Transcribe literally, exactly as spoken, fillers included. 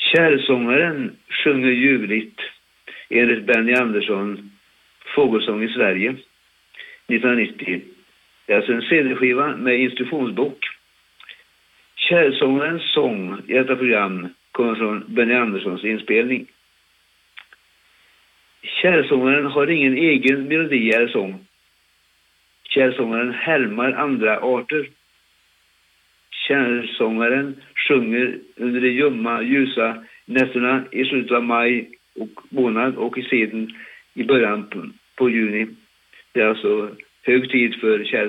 Kärlsångaren sjunger ljuvligt enligt Benny Andersson Fågelsång i Sverige nittonhundranittio. Det är alltså en C D-skiva med instruktionsbok. Kärlsångarens sång i detta program kommer från Benny Anderssons inspelning. Kärlsångaren har ingen egen melodi eller sång. Kärlsångaren härmar andra arter. Kärlsångaren sjunger under de ljumma, ljusa nätterna i slutet av maj och månad och i seden i början på, på juni. Det är alltså hög tid för kärlsångaren.